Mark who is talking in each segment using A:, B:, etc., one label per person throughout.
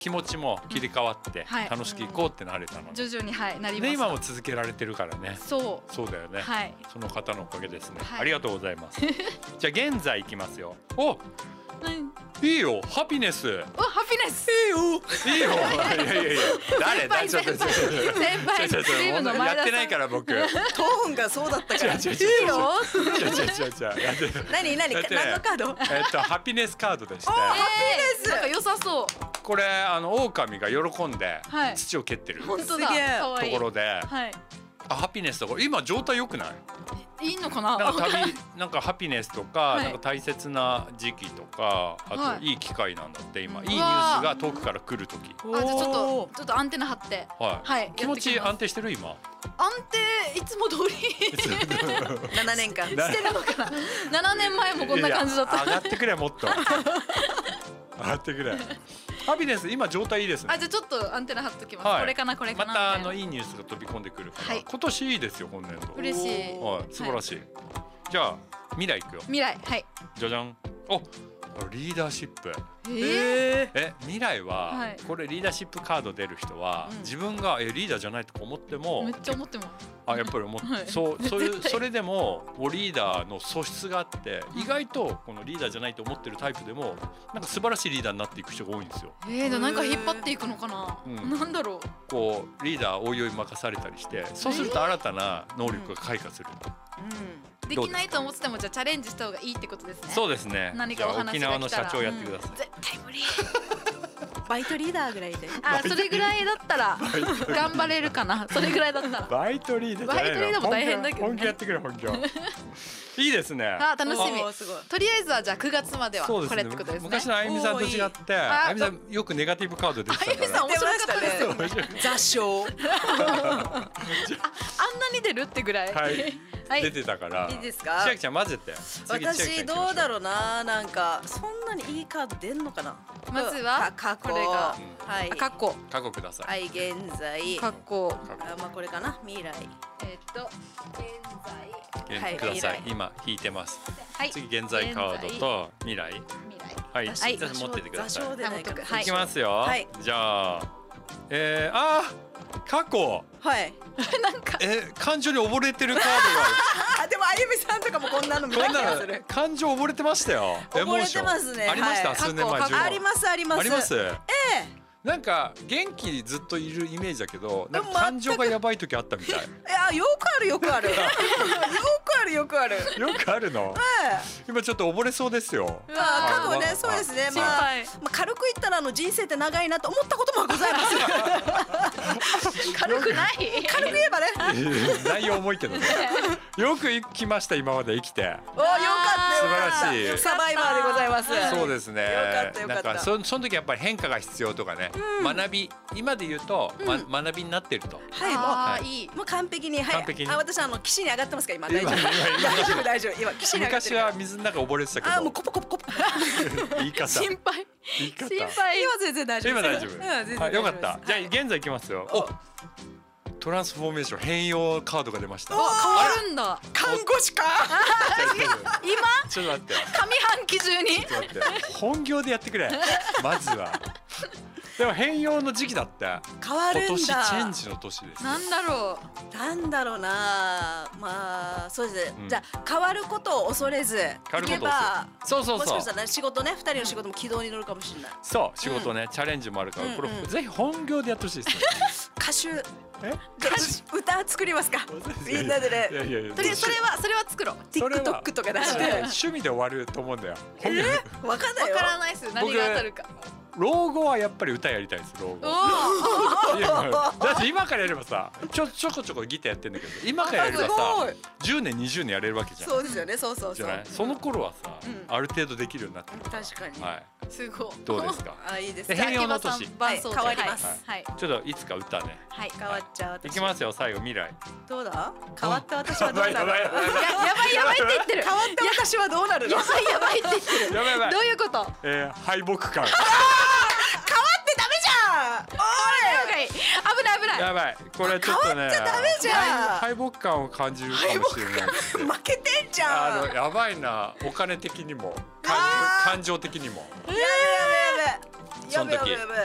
A: 気持ちも切り替わって
B: はい
A: 楽しくいこうってなれたのね。
B: 徐々になりま
A: で
B: した。
A: 今も続けられてるからね。
B: そう
A: そうだよね。
B: はい
A: その方のおかげですね。
B: はい
A: ありがとうございます。じゃあ現在いきますよ。お、
B: 何
A: いいよ。ハピネス。
B: おハピネス
A: いいよ。いや。誰？ちょっと
B: 先輩チームの前田さん
A: やってないから僕。違う
C: トーンがそうだったから。
A: 違う
B: いいよ
A: やってる。
C: 何
A: だって
C: 何のカード？
A: ハピネスカードでして。
C: ス
B: なんか良さそう。
A: これ狼が喜んで
B: はい
A: 土を蹴ってると
B: 本当だ
C: すげえ
B: 可愛い
A: ころで、
B: はい
A: ハピネスとか今状態良くない？
B: いいのかな。
A: なんかなんかハピネスとか、
B: はい
A: なんか大切な時期とか、あと、
B: はい
A: いい機会なんだって今、
B: うん
A: いいニュースが遠くから来る時。
B: あじゃあちょっとアンテナ張って
A: はい。
B: はい
A: 気持ち安
B: やって
A: 定してる今。
B: 安定いつも通り
C: 7年間。
B: してるのかな。7年前もこんな感じだった。
A: いや上がってくれもっと。上がってくれ。ハピネス今状態いいですね。
B: あじゃあちょっとアンテナ張っときます。
A: はい
B: これかなこれかな。
A: また
B: みたいない
A: いニュースが飛び込んでくるから、
B: はい
A: 今年いいですよ今年度。
B: 嬉しい。
A: はい、素晴らしい。じゃあ未来いくよ。
B: 未来はい。
A: じゃじゃん。お、リーダーシップ。未来は、
B: はい
A: これリーダーシップカード出る人は、
C: うん
A: 自分がリーダーじゃないとか思っても
B: めっちゃ思ってます。
A: あやっぱり思っ
B: はい
A: そういう
B: 絶対
A: それでもリーダーの素質があって意外とこのリーダーじゃないと思ってるタイプでもなんか素晴らしいリーダーになっていく人が多いんですよ。
B: なんか引っ張っていくのかな。
A: うん
B: なんだろう。
A: こうリーダーおいおい任されたりしてそうすると新たな能力が開花する。
B: できないと思っててもじゃあチャレンジした方がいいってことですね。
A: そうですね。
B: 何かお話
A: じゃあ沖縄の
B: が来たら
A: 社長やってください。
B: 絶対無理。
C: バイトリーダーぐらいで。
B: あそれぐらいだったら頑張れるかな。それぐらいだったら。
A: バイトリーダーじゃないの。
B: バイトリーダーも大変だけどね
A: 本気やってくれ本気を。いいですね。
B: あ楽しみ
C: おーすごい。
B: とりあえずはじゃあ9月までは
A: そうですね
B: これってことですね。
A: 昔のあゆみさんと違って
B: あ
A: あゆみさんよくネガティブカード出てたから
B: あゆみさん面白かったですよね。
C: 座礁。
B: あんなに出るってぐらい。
A: はい
B: はい
A: 出てたから
C: いいですか
A: 千秋ちゃん混ぜて
C: 私どうだ
A: ろ
C: ろうな、なんかそんなにいいカード出んのかな。
B: まずは
C: 過去
B: これが
C: はい
B: あかっこ
A: 過去ください
C: はい現在
B: かっこ
C: まあこれかな未来
B: 現在
C: はい
A: ください
C: 未来
A: 今引いてます
B: はい
A: 次現在カードと未来
B: 未来
A: はい
B: はい
A: じゃあ持っててください
C: 座礁でないかな。
B: はい
A: いきますよ
C: はい
A: じゃあ過去
C: はい。
B: なんか
A: 感情に溺れてるカー
C: あでもあゆみさんとかもこんなの見
A: ド
C: た
A: がこんな
C: 気がする。
A: 感情溺れてましたよエモーション
C: 溺れてますね
A: ありました
C: はい
A: 数年前
B: 過去
A: 10
C: ありますあります。
A: あります
C: え
A: なんか元気にずっといるイメージだけどなんか
C: 全く
A: 感情がやばい時あったみたい
C: えあよくあるよくある。よくあるよくある。
A: よくあるの今ちょっと溺れそうですよ
B: うわ
C: 過去ね
A: あ
C: そうですね。
B: 心
C: まあ
B: 配
C: 軽く言ったら人生って長いなと思ったこともございます。
B: 軽くない
C: 軽く言えばね。
A: 内容重いけどねよく生きました今まで生きて
C: およかったよかった。
A: 素晴らしい
C: サバイバーでございます。
A: そうですね
C: よかったよかった
A: なんかその時やっぱり変化が必要とかね学び今で言うと学びになってると
C: はい
B: あーいい
C: もう完璧にはい。
A: 完璧に
C: 私岸に上がってますか今大丈夫。
A: 今
C: 大丈夫大丈夫今岸に上がってる。
A: 昔は水の中溺れてたけ
C: あもう
A: ど
C: コポコポコポ。
A: 言い方
B: 心配
A: 言い方
B: 心配
C: 今全然大丈夫。
A: 今大丈夫
C: うん全然
A: はいよかっ
C: 大丈夫です
A: たじゃあ現在いきますよおトランスフォーメーション変容カードが出ました
B: 変わるんだ
C: 看護師か。
B: 今
A: ちょっと待って
B: 上半期中に
A: ちょっと待って本業でやってくれまずはでも変容の時期だって
C: 変わるんだ。
A: 今年チェンジの年です
B: なんだろう
C: なんだろうな。まあそうですね。
A: うん
C: じゃあ変わることを恐れずいけ
A: 変わることを
C: ば。
A: そうそうそう
C: もしかしたらね仕事ね2人の仕事も軌道に乗るかもしれない。
A: そう仕事ねチャレンジもあるからこれ
C: うんうん
A: ぜひ本業でやってほしいですね
C: 歌手
A: え
C: 歌作りますか。みんなでね
A: いやいやいや
B: とりあえずそれは作ろう
A: それは
C: TikTok とか出し
A: それは
C: て。
A: 趣味で終わると思うんだよ本業
C: わかんないよ。
B: わからないっす何が当たるか
A: 老後はやっぱり歌やりたいです老後
B: お
A: いやだって今からやればさちょこちょこギターやってんだけど今からやれば
C: すご
A: さ
C: い
A: 10年20年やれるわけじゃん
C: そうですよねそうそう
A: じ
C: そう。
A: ゃないその頃はさ
C: うん
A: ある程度できるようになってるから
C: 確かに。
A: はい
B: すごい
A: どうですか
C: あいいです
A: で
C: ね。
A: 変容の年
B: 秋葉さん伴奏
C: はい変わります
B: はい
A: ちょっといつか歌ね
B: はい
C: 変わっちゃう私。
A: いきますよ最後未来
C: どうだ？変わった私はどうなる？
A: やばいやばいやばい
B: やばいやばいって言ってる
C: 変わった私はどうなるの？
B: やばいやばいって言ってる
A: やばいやばい
B: どういうこと
A: 敗北感
C: 変わってダメじゃん。おい。
B: 危ない危ない
A: やばいこれちょっとね
C: 変わっちゃダメじゃん
A: 敗北感を感じるかもしれないです
C: 負けてんじゃん。
A: やばいなお金的にも感情的にも
C: やべやべやべ。
A: その時
C: やべやべやべ。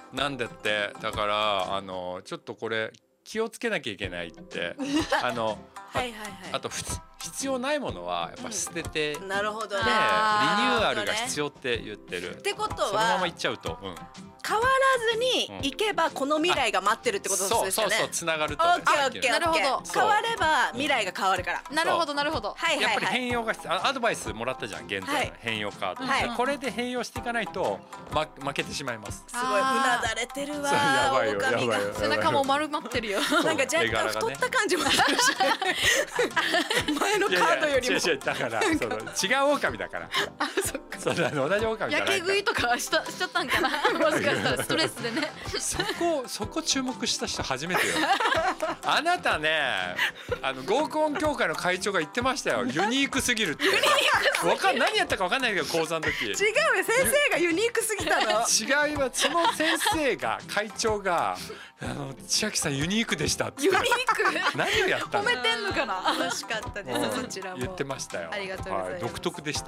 A: なんでってだからちょっとこれ気をつけなきゃいけないって
C: はいはいはい。
A: あと必要ないものはやっぱ捨てて、でリニュ
C: なるほどね。
A: ーアルが必要って言ってる。
C: ってこと
A: そのまま
C: は
A: 行っちゃうと、
C: 変わらずに行けばこの未来が待ってるってこと
A: そう
C: ですよね。
A: そうそうつながるとね。
C: オッケーオッケー。
B: なるほど
C: 変われば未来が変わるから。
B: なるほどなるほど。
C: はい
A: やっぱり
C: はいはい。
A: 変容が必要。アドバイスもらったじゃん現在の変容カード、
C: はい
A: これで変容していかないと、負けてしまいます。
C: すごいうなだれてるわ。
A: そうやばいよ
C: 狼が
A: やばいよ
B: 背中も丸まってるよ。
C: なんか若干太った感じもするし。前のカードよりも。
A: 違うだからその違う狼だから。
B: あそっか。
A: その同じ狼じゃないから。
B: やけ食いとかしちゃったんかな。もしかしたらストレスでね。
A: そこ注目した人初めてよ。あなたね合コン協会の会長が言ってましたよ。ユニークすぎるって。何やったか分かんないけど講座の時。
C: 違うよ先生がユニークすぎたの。
A: 違いはその先生が会長が千秋さんユニークでしたって。
B: ユニーク。
A: 何をやったの。
B: 褒めてんのかな。
C: 楽しかったですそちらも。
A: 言ってましたよ。
C: ありがとうございます
A: は独特でした。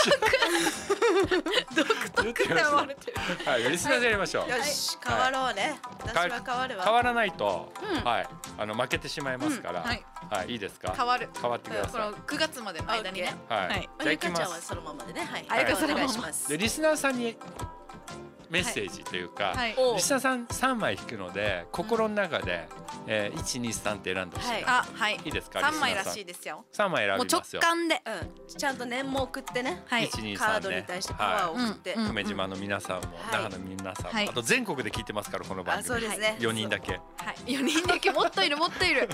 B: 独特って思われてる。
A: はい、リスナーでやりましょう。
C: よし変わろうね。私は変わるわ。
A: 変わらないと、はい負けてしまいますから、
B: はい
A: はいいいですか。
B: 変わる。
A: 変わってください。
B: この9月までの間にね。
A: はい。
B: はい
A: じゃあ行きま
C: ゆかちゃんは
A: す。
C: そのままでね。はい。
B: あゆかそのまま
C: お願いします。
A: でリスナーさんにメッセージというか、
B: はい。
C: お
A: リスナーさん3枚引くので心の中で、1、2、3って選んでほしい。
C: はい
B: あはい。
A: いいですか。
B: 3枚らし
A: い。
B: いですよ。
A: 3枚選び
B: もう直
A: ますよ。
B: 感で。
C: うん。ちゃんと念も送ってね。
B: はい。
A: 1、2、
C: カー
A: 3ね
C: ドに対して。パワーを送って。
B: うん
A: 久米島の皆さんも、
C: はい
A: 那覇の皆さんも、
B: はい
A: あと全国で聞いてますからこの番
C: あそう
A: 組。
C: ですね。
A: 4人だけ。
B: はい。4人だけもっといるもっといる。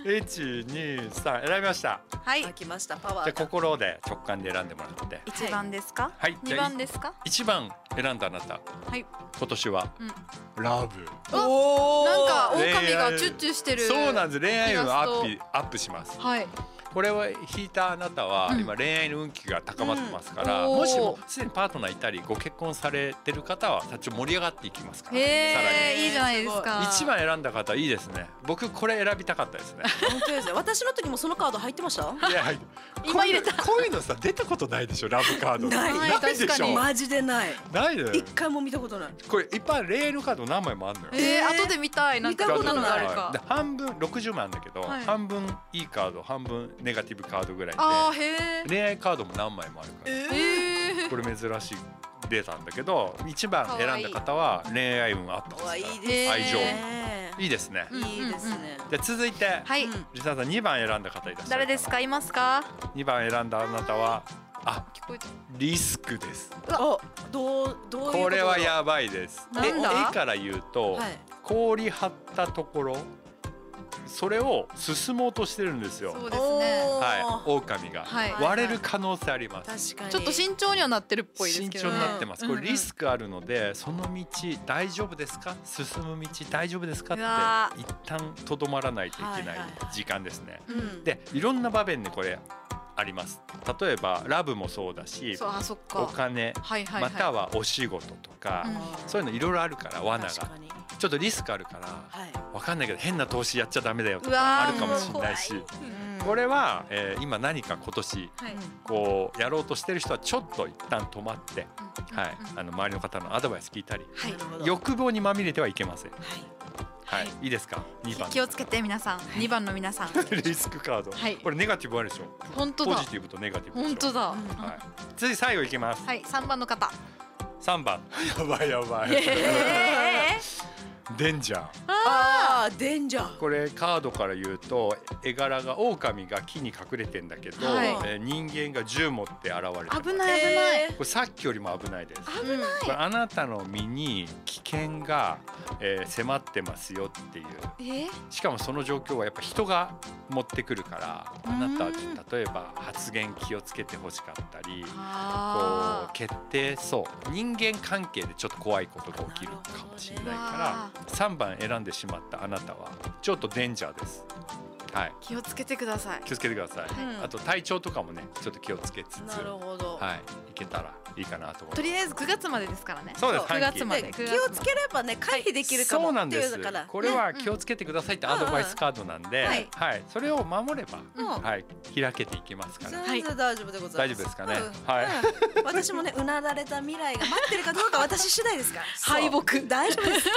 A: 1、2、3選びました。
B: はい
C: あ。来ましたパワ
A: じゃあ
C: ーが。
A: 心で直感で選んでもらって。
B: 1番ですか。
A: はい。
B: 2番ですか。
A: 1番選んだあなた。
B: はい。
A: 今年は、ラブ。
C: お
B: なんか
A: 恋愛
B: 狼がチュッチュしてる。
A: そうなんです。恋愛運ア
B: イラス
A: ップします。
B: はい。
A: これを引いたあなたは、
B: うん
A: 今恋愛の運気が高まってますから、
B: うん
A: もしも
B: おー
A: すでにパートナーいたりご結婚されてる方はちょっと盛り上がっていきますから、
B: へ
A: さ
B: えいいじゃないですか。
A: らに1番選んだ方いいですね。僕これ選びたかったですね。
C: 本当ですね。私の時もそのカード入ってました。
A: いや
B: 今入れた
A: こういうのさ出たことないでしょ。ラブカード
C: ない
A: ないでしょ。
B: 確かに
C: マジでない。
A: ないで
C: 一回も見たことない。
A: これいっぱい恋愛のカード何枚もあるのよ。
B: 後で見たい。なんかどんなのがあるか
A: で。半分60枚あるんだけど、
B: はい
A: 半分いいカード半分ネガティブカードぐらい
B: あーへえ。
A: で恋愛カードも何枚もあるから、
B: へえ。
A: これ珍しいデータなんだけど1番選んだ方は恋愛運アップですから
C: いいですね。
A: 愛情
C: ね
A: いいですね。
C: いいですね。
A: で続いて、
B: はい。
C: うん
A: リサさん2番選んだ方いらっしゃるかな。
B: 誰ですかいますか。
A: 2番選んだあなたは
B: 聞こえた。
A: リスクです。
C: おどういうことだろう。
A: これはやばいです。
B: なんだ
A: 絵から言うと、
C: はい。
A: 氷張ったところそれを進もうとしてるんですよ。
B: そうですね。
A: はい、狼が、
B: はい
A: 割れる可能性あります。
C: 確かに。
B: ちょっと慎重にはなってるっぽいです
A: 慎
B: けどね。
A: 重になってます。これ
B: うんうん
A: リスクあるので、その道大丈夫ですか？進む道大丈夫ですかって
B: うわ
A: 一旦とどまらないといけない
C: はいはいはい
A: 時間ですね。
C: うん。
A: で、いろんな場面でこれあります。例えばラブもそうだし、
B: そうあそっ
A: お
B: か。
A: 金
B: はいはいはい。
A: またはお仕事とか、
B: うん
A: そういうのいろいろあるから罠が
C: 確かに。
A: ちょっとリスクあるから
C: はい。
A: わかんないけど変な投資やっちゃダメだよと
B: うわー
A: かあるかもしれないし、
C: うん
A: これは、今何か今年
B: はい。
A: こうやろうとしてる人はちょっと一旦止まって、はい、
B: うん
A: 周りの方のアドバイス聞いたり、
B: はい
C: なるほど。
A: 欲望にまみれてはいけません。
C: はい。
A: はい、いいですか。2番
B: 気をつけて皆さん。2番の皆さん。
A: リスクカード、
B: はい
A: これネガティブあるでしょ。
B: 本当だ
A: ポジ。ティブとネガティブでしょ。
B: 本当だ。
C: うん
A: はい、次最後いきます。
B: はい3番の方。
A: 3番やばいやばい、デンジャー。
C: ああデンジャー。
A: これカードから言うと絵柄が狼が木に隠れてんだけど、
B: はい
A: 人間が銃持って現れてます。
B: 危ない危ない。
A: これさっきよりも危ないです。
B: 危ない。
A: これあなたの身に危険が、迫ってますよっていう。しかもその状況はやっぱ人が持ってくるからあなたは例えば発言気をつけてほしかったりこ
B: あ
A: う決定そう人間関係でちょっと怖いことが起きるかもしれないから3番選んでしまったあなたはちょっとデンジャーです。 はい、
B: 気をつけてください。
A: 気をつけてください。あと体調とかもねちょっと気をつけつつ、
C: なるほど、
A: はい、いけたらいいかなと思います。
B: とりあえず9月までですからね。
A: そうです。
B: 9月まで。
C: 気をつければね回避できるかもっていうから、
A: これは気をつけてくださいってアドバイスカードなんで、はい、それを守れば、はい、開けていきますから。
C: 全然大丈夫でございます。
A: 大丈夫ですかね。はい。
C: 私もねうなだれた未来が待ってるかどうか私次第ですから。
B: 敗北。
C: 大丈夫です。